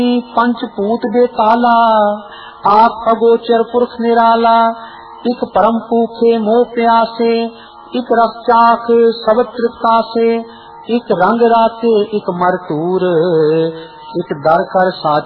पंचपूत बेताला, आप अगोचर पुरुष निराला। इक परम भूखे मोह प्यासे, इक रस चाख सब तृप्ता से। इक रंग राते इक मरतूर, इक दर कर साच